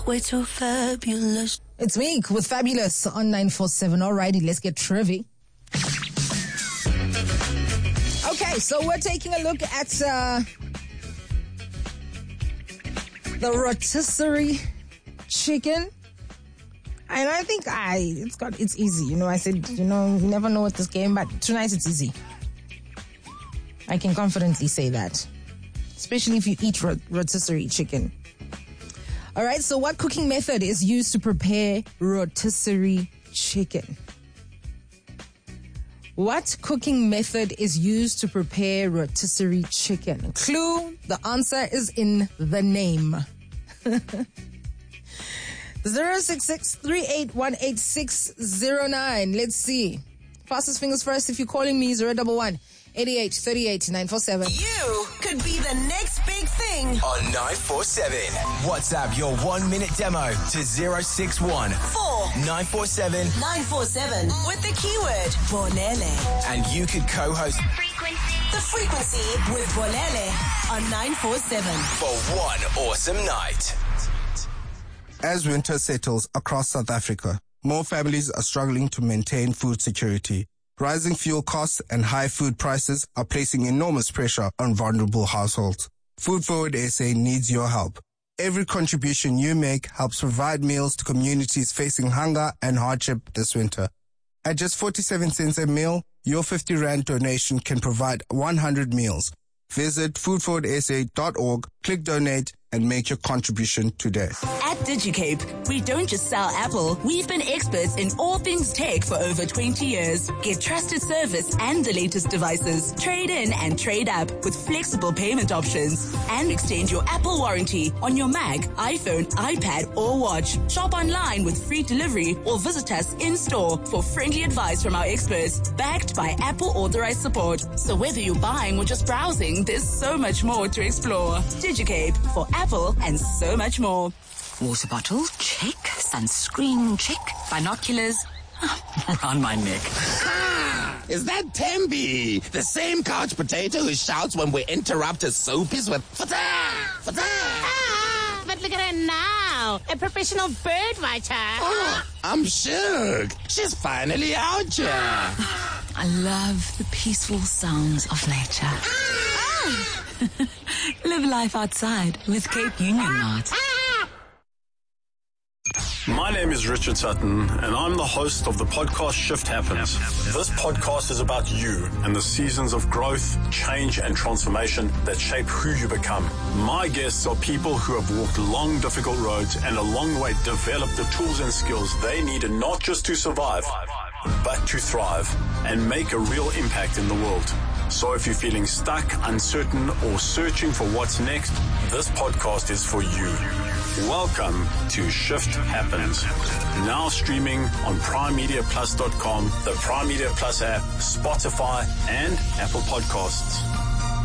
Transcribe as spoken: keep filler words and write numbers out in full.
Way too fabulous. It's Meek with Fabulous on nine four seven. Alrighty, let's get trivia. Okay, so we're taking a look at uh, the rotisserie chicken. And I think I it's got it's easy. You know, I said, you know, you never know with this game, but tonight it's easy. I can confidently say that. Especially if you eat rot- rotisserie chicken. All right, so what cooking method is used to prepare rotisserie chicken? What cooking method is used to prepare rotisserie chicken? Clue, the answer is in the name. zero six six, three eight one, eight six zero nine. Let's see. Fastest fingers first. If you're calling me, zero one one, eight eight, three eight, nine four seven. You could be the next big thing on nine four seven. WhatsApp your one minute demo to zero six one, four nine four seven, nine four seven with the keyword Bolele. And you could co-host The Frequency with Bolele on nine four seven for one awesome night. As winter settles across South Africa, more families are struggling to maintain food security. Rising fuel costs and high food prices are placing enormous pressure on vulnerable households. Food Forward S A needs your help. Every contribution you make helps provide meals to communities facing hunger and hardship this winter. At just forty-seven cents a meal, your fifty rand donation can provide one hundred meals. Visit food forward s a dot org, click donate, and make your contribution today. At DigiCape, we don't just sell Apple. We've been experts in all things tech for over twenty years. Get trusted service and the latest devices. Trade in and trade up with flexible payment options. And extend your Apple warranty on your Mac, iPhone, iPad, or watch. Shop online with free delivery or visit us in-store for friendly advice from our experts. Backed by Apple authorized support. So whether you're buying or just browsing, there's so much more to explore. DigiCape for Apple and so much more. Water bottle, check. Sunscreen, check. Binoculars, around my neck. Ah, is that Tembi? The same couch potato who shouts when we interrupt his soapies with fata, fata. Ah, but look at her now. A professional bird watcher. Oh, I'm shook. She's finally out here. I love the peaceful sounds of nature. Ah. Live life outside with Cape Union Mart. My name is Richard Sutton, and I'm the host of the podcast Shift Happens. This podcast is about you and the seasons of growth, change, and transformation that shape who you become. My guests are people who have walked long, difficult roads and along the way developed the tools and skills they need not just to survive, but to thrive and make a real impact in the world. So if you're feeling stuck, uncertain, or searching for what's next, this podcast is for you. Welcome to Shift Happens. Now streaming on prime media plus dot com, the Prime Media Plus app, Spotify, and Apple Podcasts.